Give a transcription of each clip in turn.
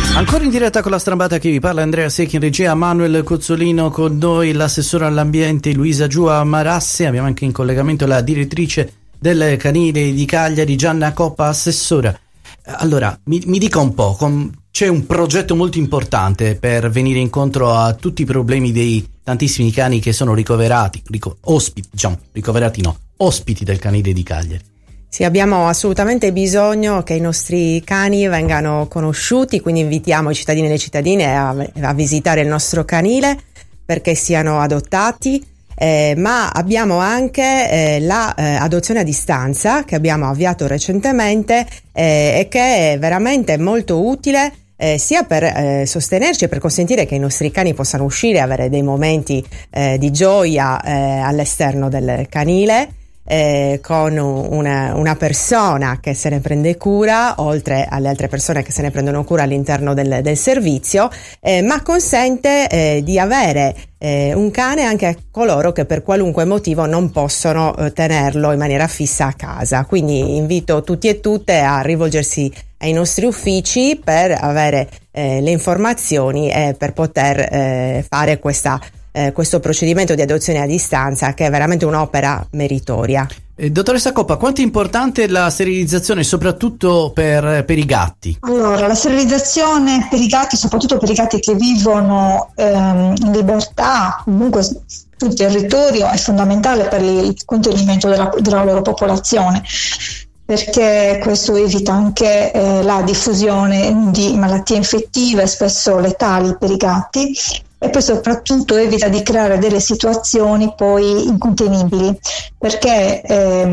Ancora in diretta con la Strambata, che vi parla Andrea Secchi, in regia Manuel Cozzolino, con noi l'assessore all'ambiente Luisa Giua Marassi. Abbiamo anche in collegamento la direttrice del canile di Cagliari, Gianna Coppa. Assessora, allora mi dica un po', c'è un progetto molto importante per venire incontro a tutti i problemi dei tantissimi cani che sono ospiti del canile di Cagliari. Sì, abbiamo assolutamente bisogno che i nostri cani vengano conosciuti, quindi invitiamo i cittadini e le cittadine a visitare il nostro canile perché siano adottati, ma abbiamo anche l'adozione a distanza che abbiamo avviato recentemente e che è veramente molto utile sia per sostenerci e per consentire che i nostri cani possano uscire e avere dei momenti di gioia all'esterno del canile, con una persona che se ne prende cura, oltre alle altre persone che se ne prendono cura all'interno del servizio, ma consente di avere un cane anche a coloro che per qualunque motivo non possono tenerlo in maniera fissa a casa. Quindi invito tutti e tutte a rivolgersi ai nostri uffici per avere le informazioni e per poter fare questo procedimento di adozione a distanza, che è veramente un'opera meritoria. Dottoressa Coppa, quanto è importante la sterilizzazione soprattutto per i gatti? Allora, la sterilizzazione per i gatti, soprattutto per i gatti che vivono in libertà, comunque sul territorio, è fondamentale per il contenimento della loro popolazione, perché questo evita anche la diffusione di malattie infettive spesso letali per i gatti, e poi soprattutto evita di creare delle situazioni poi incontenibili, perché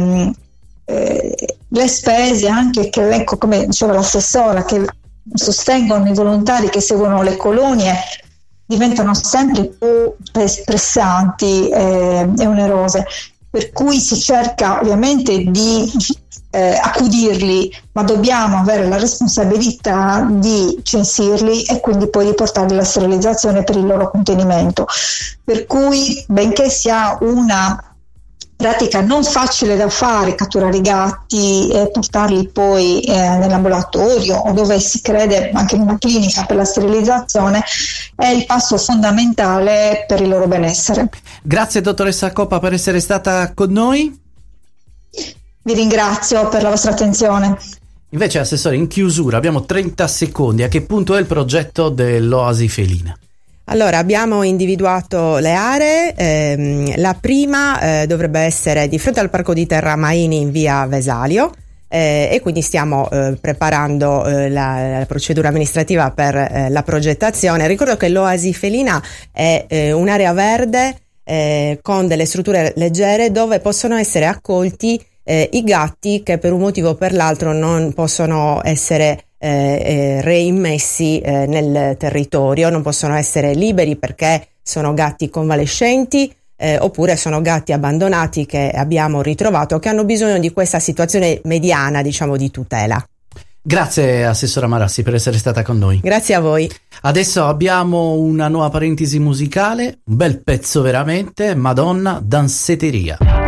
le spese anche che, ecco, come diceva l'assessora, che sostengono i volontari che seguono le colonie, diventano sempre più pressanti e onerose, per cui si cerca ovviamente di accudirli, ma dobbiamo avere la responsabilità di censirli e quindi poi di portarli alla sterilizzazione per il loro contenimento. Per cui, benché sia una pratica non facile da fare, catturare i gatti e portarli poi nell'ambulatorio o dove si crede anche in una clinica per la sterilizzazione, è il passo fondamentale per il loro benessere. Grazie dottoressa Coppa per essere stata con noi. Vi ringrazio per la vostra attenzione. Invece, assessore, in chiusura abbiamo 30 secondi. A che punto è il progetto dell'Oasi Felina? Allora, abbiamo individuato le aree. La prima dovrebbe essere di fronte al Parco di Terra Maini in via Vesalio, e quindi stiamo preparando la procedura amministrativa per la progettazione. Ricordo che l'Oasi Felina è un'area verde con delle strutture leggere dove possono essere accolti i gatti che per un motivo o per l'altro non possono essere reimmessi nel territorio, non possono essere liberi perché sono gatti convalescenti oppure sono gatti abbandonati che abbiamo ritrovato, che hanno bisogno di questa situazione mediana, diciamo, di tutela. Grazie assessora Marassi per essere stata con noi. Grazie a voi. Adesso abbiamo una nuova parentesi musicale, un bel pezzo veramente, Madonna Danseteria.